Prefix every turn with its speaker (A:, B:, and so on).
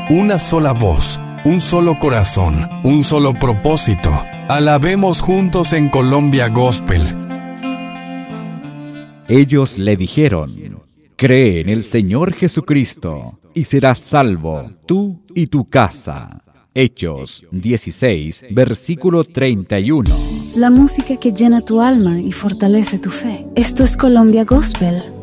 A: una sola voz, un solo corazón, un solo propósito. Alabemos juntos en Colombia Gospel.
B: Ellos le dijeron: cree en el Señor Jesucristo y serás salvo, tú y tu casa. Hechos 16, versículo 31.
C: La música que llena tu alma y fortalece tu fe. Esto es Colombia Gospel.